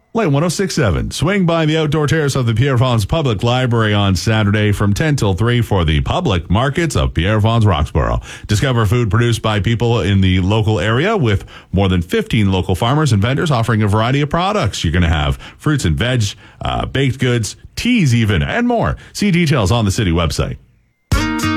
Light 106.7. Swing by the outdoor terrace of the Pierrefonds Public Library on Saturday from 10 till 3 for the public markets of Pierrefonds, Roxborough. Discover food produced by people in the local area with more than 15 local farmers and vendors offering a variety of products. You're going to have fruits and veg, baked goods, teas even, and more. See details on the city website.